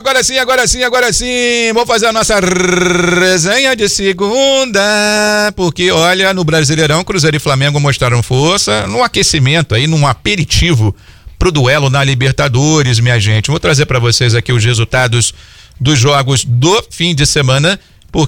agora sim. Vou fazer a nossa resenha de segunda, porque olha, no Brasileirão, Cruzeiro e Flamengo mostraram força no aquecimento aí, num aperitivo pro duelo na Libertadores, minha gente. Vou trazer para vocês aqui os resultados dos jogos do fim de semana,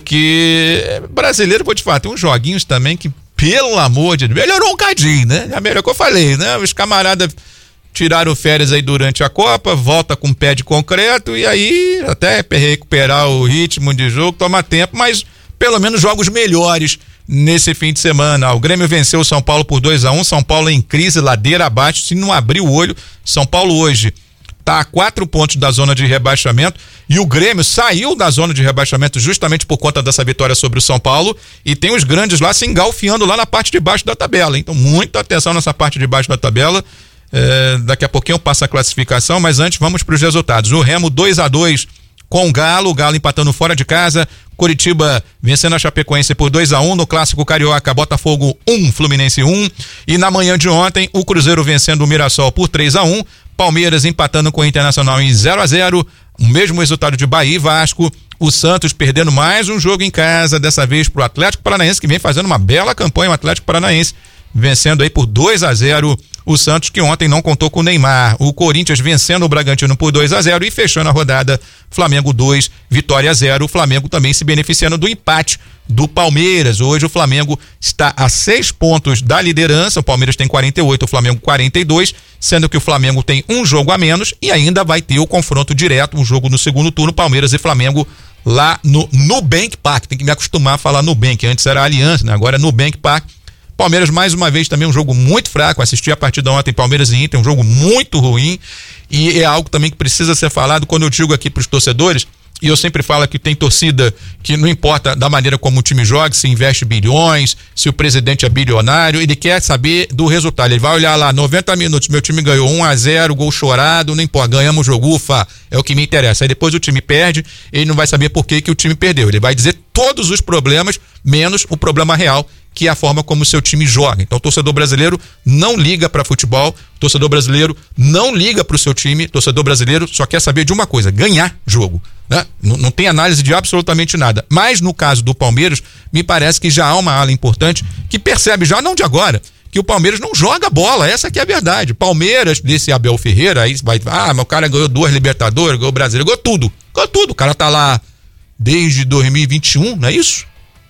porque brasileiro, vou te falar, tem uns joguinhos também que, pelo amor de Deus, melhorou um cadinho, né? Já melhorou que eu falei, né? Os camaradas tiraram férias aí durante a Copa, volta com pé de concreto e aí até recuperar o ritmo de jogo toma tempo, mas pelo menos jogos melhores nesse fim de semana. O Grêmio venceu o São Paulo por 2-1, São Paulo em crise, ladeira abaixo, se não abrir o olho, São Paulo hoje tá a 4 pontos da zona de rebaixamento e o Grêmio saiu da zona de rebaixamento justamente por conta dessa vitória sobre o São Paulo e tem os grandes lá se engalfiando lá na parte de baixo da tabela, então muita atenção nessa parte de baixo da tabela. Daqui a pouquinho eu passo a classificação, mas antes vamos para os resultados. O Remo 2-2 com o Galo empatando fora de casa, Coritiba vencendo a Chapecoense por 2-1 no Clássico Carioca, Botafogo 1, Fluminense 1, e na manhã de ontem o Cruzeiro vencendo o Mirassol por 3-1, Palmeiras empatando com o Internacional em 0-0, o mesmo resultado de Bahia e Vasco, o Santos perdendo mais um jogo em casa, dessa vez pro Atlético Paranaense, que vem fazendo uma bela campanha, o Atlético Paranaense vencendo aí por 2-0 o Santos, que ontem não contou com o Neymar. O Corinthians vencendo o Bragantino por 2-0 e fechando a rodada, Flamengo 2, Vitória 0. O Flamengo também se beneficiando do empate do Palmeiras. Hoje o Flamengo está a 6 pontos da liderança, o Palmeiras tem 48, o Flamengo 42, sendo que o Flamengo tem um jogo a menos e ainda vai ter o confronto direto, um jogo no segundo turno, Palmeiras e Flamengo lá no Nubank Park. Tem que me acostumar a falar Nubank, antes era Aliança, né? Agora é Nubank Park. Palmeiras mais uma vez também um jogo muito fraco, assisti a partida ontem, Palmeiras e Inter, um jogo muito ruim e é algo também que precisa ser falado quando eu digo aqui para os torcedores, e eu sempre falo que tem torcida que não importa da maneira como o time joga, se investe bilhões, se o presidente é bilionário, ele quer saber do resultado, ele vai olhar lá, 90 minutos, meu time ganhou 1-0, gol chorado, não importa, ganhamos o jogo, ufa, é o que me interessa, aí depois o time perde, ele não vai saber por que o time perdeu, ele vai dizer todos os problemas, menos o problema real, que é a forma como o seu time joga. Então o torcedor brasileiro não liga para futebol, o torcedor brasileiro não liga para o seu time, o torcedor brasileiro só quer saber de uma coisa, ganhar jogo, né? Não tem análise de absolutamente nada, mas no caso do Palmeiras, me parece que já há uma ala importante que percebe já, não de agora, que o Palmeiras não joga bola, essa que é a verdade. Palmeiras, desse Abel Ferreira, aí vai, mas o cara ganhou 2 Libertadores, ganhou o Brasileiro, ganhou tudo, o cara tá lá desde 2021, não é isso?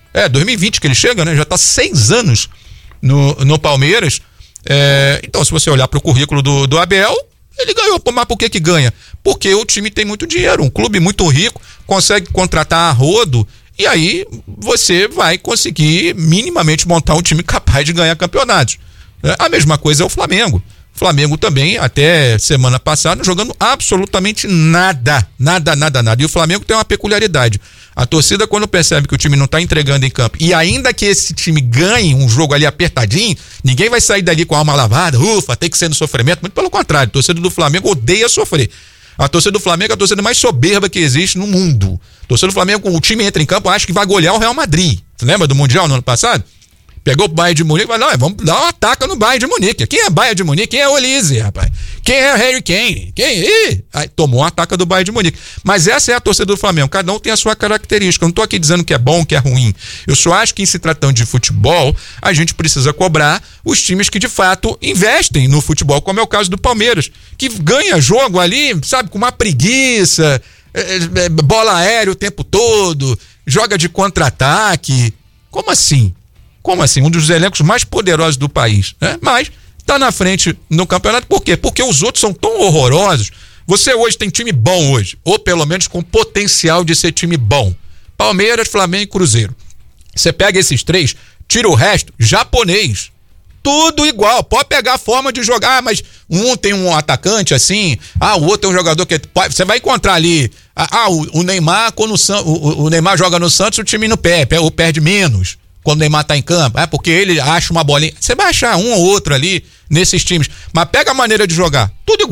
2020 que ele chega, né? Já tá 6 anos no Palmeiras. Então, se você olhar pro currículo do Abel, ele ganhou. Mas por que ganha? Porque o time tem muito dinheiro, um clube muito rico, consegue contratar a rodo, e aí você vai conseguir minimamente montar um time capaz de ganhar campeonatos. A mesma coisa é o Flamengo. O Flamengo também, até semana passada, jogando absolutamente nada. E o Flamengo tem uma peculiaridade. A torcida, quando percebe que o time não está entregando em campo, e ainda que esse time ganhe um jogo ali apertadinho, ninguém vai sair dali com a alma lavada, ufa, tem que ser no sofrimento. Muito pelo contrário, a torcida do Flamengo odeia sofrer. A torcida do Flamengo é a torcida mais soberba que existe no mundo. A torcida do Flamengo, o time entra em campo, acha que vai golear o Real Madrid. Você lembra do Mundial no ano passado? Pegou o Bayern de Munique e falou, não, vamos dar um ataque no Bayern de Munique. Quem é Bayern de Munique? Quem é o Olise, rapaz? Quem é o Harry Kane? Aí tomou um ataque do Bayern de Munique. Mas essa é a torcida do Flamengo. Cada um tem a sua característica. Eu não tô aqui dizendo que é bom, que é ruim. Eu só acho que em se tratando de futebol, a gente precisa cobrar os times que de fato investem no futebol, como é o caso do Palmeiras, que ganha jogo ali, sabe, com uma preguiça, bola aérea o tempo todo, joga de contra-ataque. Como assim? Um dos elencos mais poderosos do país, né? Mas tá na frente no campeonato, por quê? Porque os outros são tão horrorosos. Você hoje tem time bom hoje, ou pelo menos com potencial de ser time bom. Palmeiras, Flamengo e Cruzeiro. Você pega esses 3, tira o resto, japonês. Tudo igual, pode pegar a forma de jogar, mas um tem um atacante assim, o outro é um jogador que você vai encontrar ali, o Neymar, quando o Neymar joga no Santos, o time não perde menos. Quando o Neymar tá em campo, porque ele acha uma bolinha. Você vai achar um ou outro ali nesses times, mas pega a maneira de jogar, tudo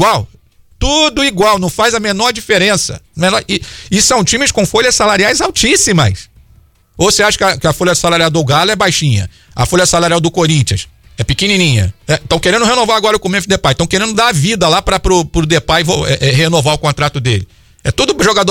igual, não faz a menor diferença. E são times com folhas salariais altíssimas. Ou você acha que a folha salarial do Galo é baixinha? A folha salarial do Corinthians é pequenininha. Estão querendo renovar agora com o Memphis Depay, estão querendo dar vida lá pro Depay renovar o contrato dele. É tudo jogador